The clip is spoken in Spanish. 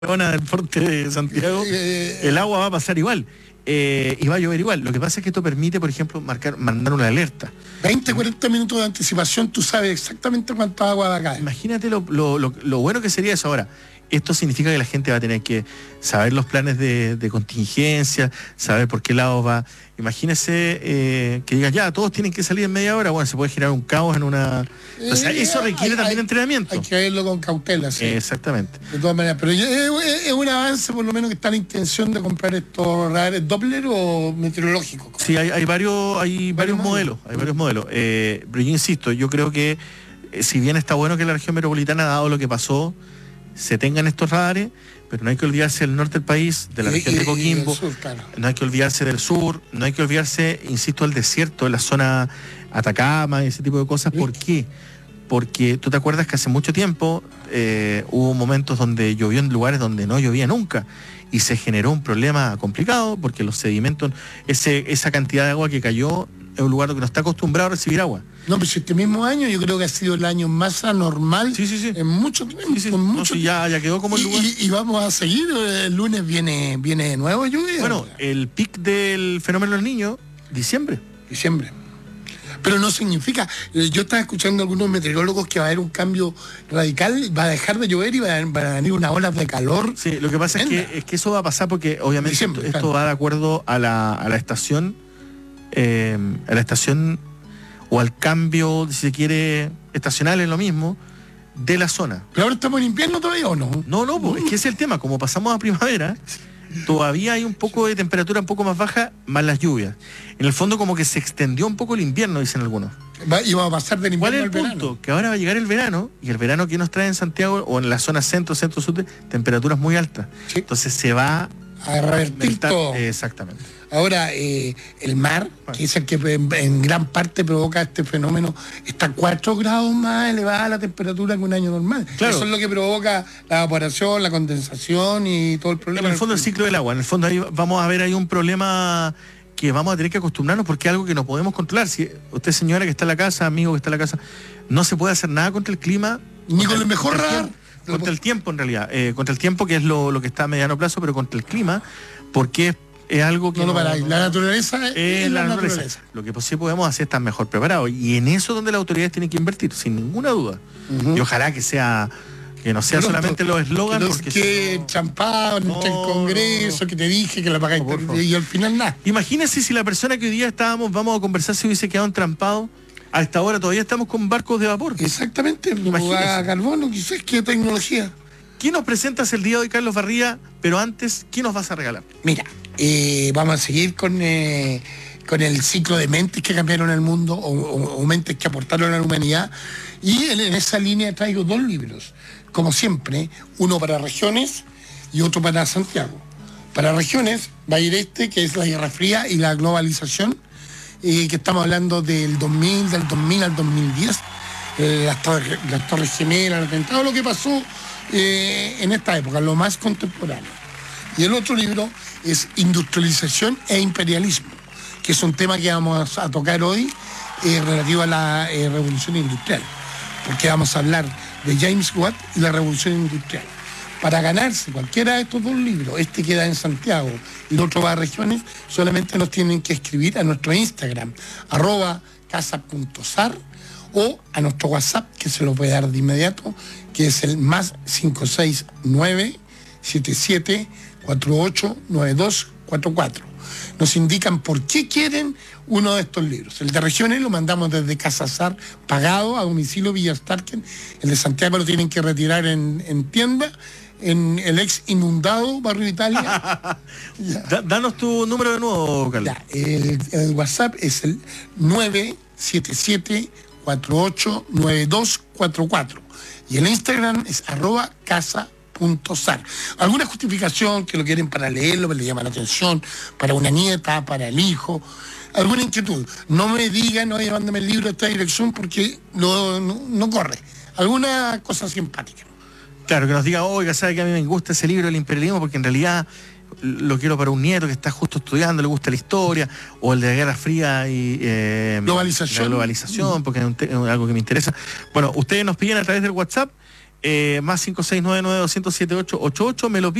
zona del porte de Santiago, el agua va a pasar igual. Y va a llover igual. Lo que pasa es que esto permite, por ejemplo, mandar una alerta. 20, 40 minutos de anticipación, tú sabes exactamente cuánta agua va a caer. Imagínate lo bueno que sería eso ahora. Esto significa que la gente va a tener que saber los planes de contingencia, saber por qué lado va. Imagínese que digas, ya, todos tienen que salir en media hora. Bueno, se puede generar un caos en una... O sea, eso requiere también entrenamiento. Hay que verlo con cautela, sí. Exactamente. De todas maneras, pero es un avance, por lo menos, que está la intención de comprar estos radares Doppler o meteorológicos. Sí, hay varios modelos. Hay varios modelos. Pero yo insisto, yo creo que si bien está bueno que la región metropolitana, dado lo que pasó, se tengan estos radares, pero no hay que olvidarse del norte del país, de la región de Coquimbo, sur, claro. No hay que olvidarse del sur, no hay que olvidarse, insisto, del desierto, de la zona Atacama, ese tipo de cosas. ¿Por qué? Porque tú te acuerdas que hace mucho tiempo hubo momentos donde llovió en lugares donde no llovía nunca y se generó un problema complicado porque los sedimentos, esa cantidad de agua que cayó en un lugar que no está acostumbrado a recibir agua. No, pero este mismo año yo creo que ha sido el año más anormal en mucho tiempo. Ya quedó como el lugar. Y vamos a seguir, el lunes viene de nuevo lluvia. Bueno, el pic del fenómeno del Niño, diciembre. Pero no significa, yo estaba escuchando a algunos meteorólogos que va a haber un cambio radical, va a dejar de llover y van a venir unas olas de calor. Sí, lo que pasa es que eso va a pasar porque obviamente esto va de acuerdo a la estación, o al cambio, si se quiere, estacional, es lo mismo, de la zona. ¿Pero ahora estamos en invierno todavía o no? No, es que ese es el tema. Como pasamos a primavera, todavía hay un poco de temperatura un poco más baja, más las lluvias. En el fondo como que se extendió un poco el invierno, dicen algunos. Y va a pasar del invierno al verano. ¿Cuál es el punto? Que ahora va a llegar el verano, y el verano que nos trae en Santiago, o en la zona centro-sur, temperaturas muy altas. Sí. Entonces se va a revertir todo. Exactamente. Ahora, el mar, que es el que en gran parte provoca este fenómeno, está 4 grados más elevada la temperatura que un año normal. Claro. Eso es lo que provoca la evaporación, la condensación y todo el problema. En el fondo el ciclo del agua, en el fondo ahí vamos a ver ahí un problema que vamos a tener que acostumbrarnos porque es algo que no podemos controlar. Si usted, señora que está en la casa, amigo que está en la casa, no se puede hacer nada contra el clima. Ni con el mejor radar. Contra el tiempo, en realidad. Contra el tiempo, que es lo que está a mediano plazo, pero contra el clima, porque es algo que... La naturaleza es la naturaleza. Lo que sí podemos hacer es estar mejor preparados. Y en eso es donde las autoridades tienen que invertir, sin ninguna duda. Y ojalá que no sea solamente los eslogans. Que champán, el Congreso, que te dije que la pagáis y al final nada. Imagínese si la persona que hoy día vamos a conversar, se hubiese quedado entrampado. A esta hora todavía estamos con barcos de vapor. Exactamente, a carbono, quizás, ¿qué tecnología? ¿Qué nos presentas el día de hoy, Carlos Barría? Pero antes, ¿qué nos vas a regalar? Mira, vamos a seguir con el ciclo de mentes que cambiaron el mundo o mentes que aportaron a la humanidad. Y en esa línea traigo 2 libros, como siempre, uno para regiones y otro para Santiago. Para regiones va a ir que es la Guerra Fría y la globalización, que estamos hablando del 2000 al 2010, las Torres Gemelas, el atentado, lo que pasó en esta época, lo más contemporáneo. Y el otro libro es Industrialización e Imperialismo, que es un tema que vamos a tocar hoy relativo a la revolución industrial, porque vamos a hablar de James Watt y la revolución industrial. Para ganarse cualquiera de estos 2 libros, este queda en Santiago y el otro va a regiones, solamente nos tienen que escribir a nuestro Instagram, @casa.sar, o a nuestro WhatsApp, que se lo puede dar de inmediato, que es el +569 77 48 9244. Nos indican por qué quieren uno de estos libros. El de regiones lo mandamos desde Casa Sar, pagado a domicilio Villa Starken. El de Santiago lo tienen que retirar en tienda, en el ex inundado Barrio Italia. Danos tu número de nuevo, Carlos. El WhatsApp es el 977 48 9244 y el Instagram es @casa.sar. Alguna justificación que lo quieren para leerlo, que le llama la atención, para una nieta, para el hijo, alguna inquietud. No me digan, oye, mándame el libro a esta dirección porque no corre. Alguna cosa simpática. Claro, que nos diga, oiga, sabe que a mí me gusta ese libro del imperialismo porque en realidad lo quiero para un nieto que está justo estudiando, le gusta la historia, o el de la Guerra Fría y globalización. La globalización, porque es algo que me interesa. Bueno, ustedes nos piden a través del WhatsApp más 56992078888, me lo